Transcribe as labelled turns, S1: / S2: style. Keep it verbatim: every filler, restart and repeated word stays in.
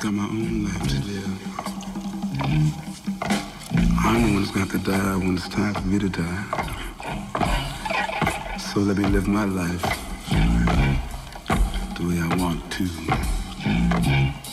S1: my own life to live. I'm the one that's going to have to die when it's time for me to die. So let me live my life the way I want to.